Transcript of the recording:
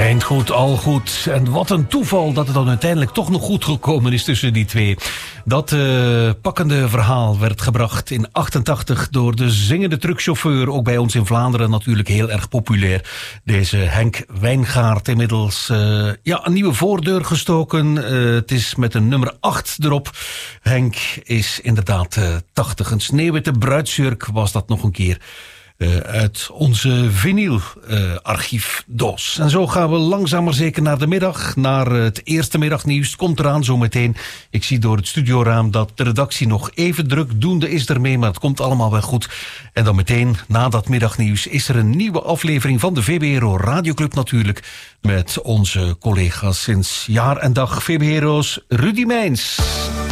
Eind goed, al goed. En wat een toeval dat het dan uiteindelijk toch nog goed gekomen is tussen die twee. Dat pakkende verhaal werd gebracht in 88 door de zingende truckchauffeur. Ook bij ons in Vlaanderen natuurlijk heel erg populair. Deze Henk Wijngaard inmiddels een nieuwe voordeur gestoken. Het is met een nummer 8 erop. Henk is inderdaad 80. Een sneeuwwitte bruidsjurk was dat nog een keer. Uit onze vinyl-archiefdoos. En zo gaan we langzaam maar zeker naar de middag. Naar het eerste middagnieuws. Komt eraan zometeen. Ik zie door het studioraam dat de redactie nog even drukdoende is ermee. Maar het komt allemaal wel goed. En dan meteen na dat middagnieuws is er een nieuwe aflevering van de VPRO Radioclub natuurlijk. Met onze collega's sinds jaar en dag VPRO's Rudy Meijns.